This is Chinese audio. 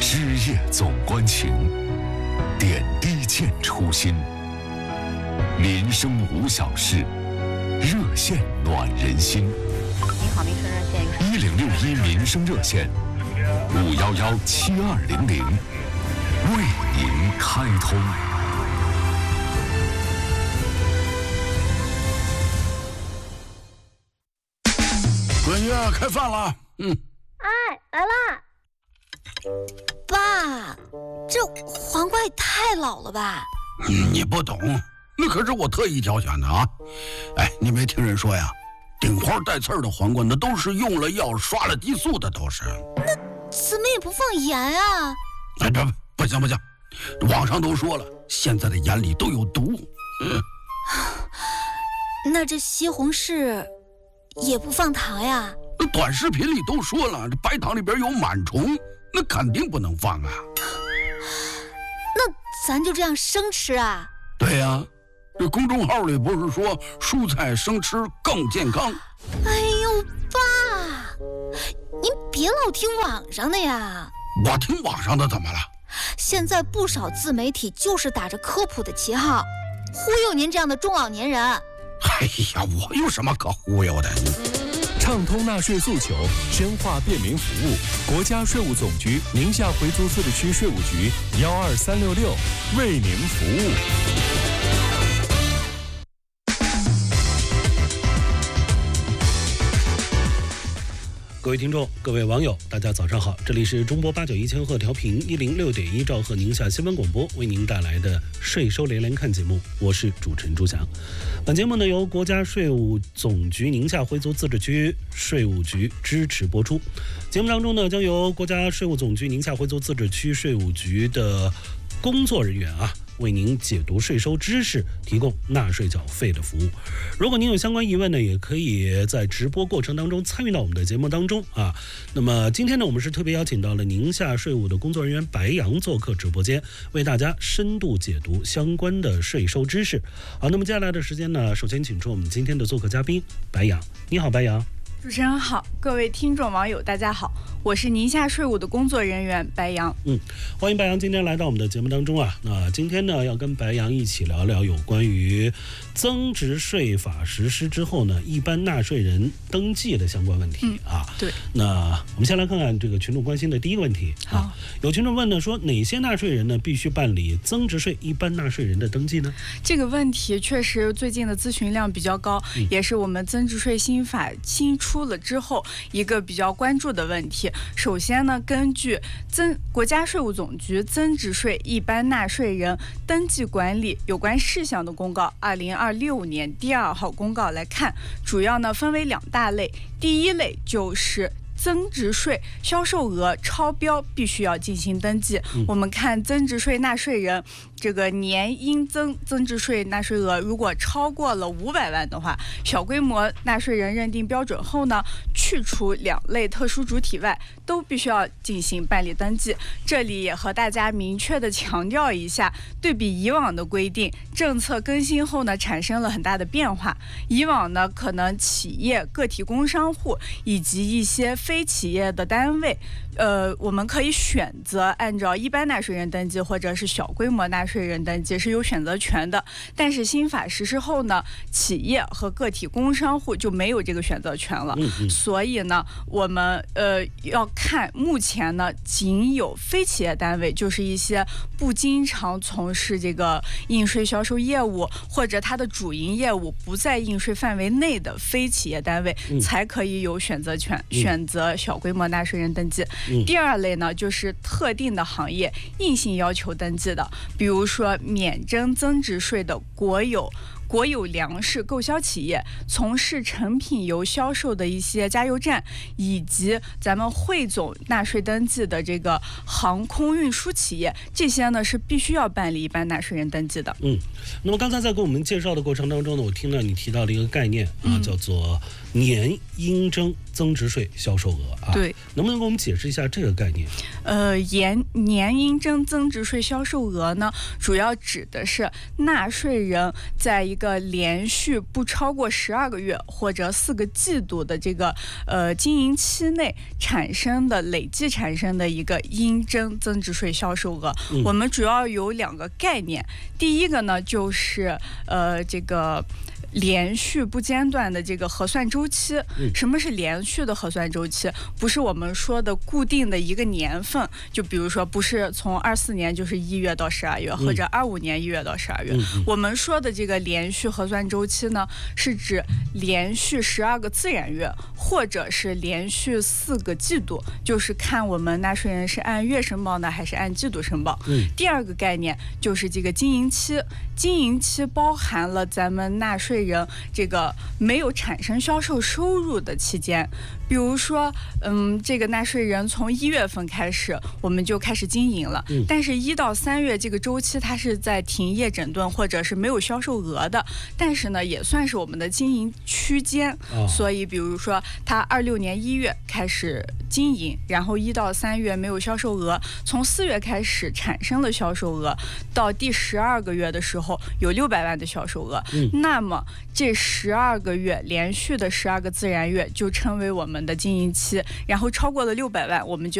枝叶总关情，点滴见初心。民生无小事，热线暖人心。 你好，民生热线 1061民生热线5117200，为您开通。 闺女，开饭了。 哎，来啦！ 爸，这黄瓜也太老了吧？ 你不懂，那可是我特意挑选的啊！哎，你没听人说呀？顶花带刺儿的黄瓜，那都是用了药、刷了激素的，都是。 那怎么也不放盐啊？ 哎，这不行，网上都说了，现在的盐里都有毒。 那这西红柿也不放糖呀？ 短视频里都说了，这白糖里边有螨虫，那肯定不能放啊。 那咱就这样生吃啊？ 对呀，这公众号里不是说蔬菜生吃更健康？ 哎呦，爸，您别老听网上的呀。 我听网上的怎么了？ 现在不少自媒体就是打着科普的旗号，忽悠您这样的中老年人。 哎呀，我有什么可忽悠的？ 畅通纳税诉求，深化便民服务。国家税务总局宁夏回族自治区税务局12366为您服务。 各位听众，各位网友，大家早上好！这里是中波891千赫调频106.1兆赫宁夏新闻广播为您带来的税收连连看节目，我是主持人朱翔。本节目呢由国家税务总局宁夏回族自治区税务局支持播出。节目当中呢将由国家税务总局宁夏回族自治区税务局的工作人员为您解读税收知识，提供纳税缴费的服务。如果您有相关疑问呢，也可以在直播过程当中参与到我们的节目当中啊。那么今天呢，我们是特别邀请到了宁夏税务的工作人员白杨做客直播间，为大家深度解读相关的税收知识。好，那么接下来的时间呢，首先请出我们今天的做客嘉宾白杨。你好，白杨。 主持人好，各位听众网友大家好，我是宁夏税务的工作人员白杨。 欢迎白杨今天来到我们的节目当中啊。那今天呢，要跟白杨一起聊聊有关于增值税法实施之后呢，一般纳税人登记的相关问题对。 那我们先来看看这个群众关心的第一个问题。 好， 有群众问呢，说哪些纳税人呢必须办理增值税一般纳税人的登记呢？ 这个问题确实最近的咨询量比较高，也是我们增值税新法新出了之后一个比较关注的问题。首先呢，根据国家税务总局增值税一般纳税人登记管理有关事项的公告2026年第2号公告来看，主要呢分为2大类。第一类就是增值税销售额超标必须要进行登记。我们看增值税纳税人这个年应增值税纳税额如果超过了500万的话，小规模纳税人认定标准后呢，去除2类特殊主体外，都必须要进行办理登记。这里也和大家明确的强调一下，对比以往的规定，政策更新后呢，产生了很大的变化。以往呢，可能企业、个体工商户以及一些非企业的单位，我们可以选择按照一般纳税人登记或者是小规模纳税人登记，是有选择权的。但是新法实施后呢，企业和个体工商户就没有这个选择权了。所以呢，我们要看目前呢，仅有非企业单位，就是一些不经常从事这个应税销售业务，或者它的主营业务不在应税范围内的非企业单位，才可以有选择权，选择小规模纳税人登记。第2类呢，就是特定的行业硬性要求登记的，比如说免征增值税的国有粮食购销企业，从事成品油销售的一些加油站，以及咱们汇总纳税登记的这个航空运输企业，这些呢是必须要办理一般纳税人登记的。 那么刚才在给我们介绍的过程当中呢，我听到你提到了一个概念叫做年应征增值税销售额对， 能不能给我们解释一下这个概念？ 年应征增值税销售额呢，主要指的是纳税人在一个连续不超过12个月或者4个季度的这个经营期内累计产生的一个应征增值税销售额。我们主要有2个概念，第一个呢就是这个连续不间断的这个核算周期。什么是连续的核算周期？不是我们说的固定的一个年份，就比如说不是从24年就是1月到12月，或者25年1月到12月。我们说的这个连续核算周期呢，是指连续12个自然月，或者是连续4个季度，就是看我们纳税人是按月申报呢，还是按季度申报。第2个概念就是这个经营期，经营期包含了咱们纳税人这个没有产生销售收入的期间。比如说这个纳税人从1月份开始我们就开始经营了，但是1到3月这个周期它是在停业整顿或者是没有销售额的，但是呢也算是我们的经营区间。所以比如说他26年1月开始经营，然后1到3月没有销售额，从4月开始产生了销售额，到第12个月的时候有600万的销售额。那么这12个月连续的12个自然月就称为我们的经营期，然后超过了600万，我们就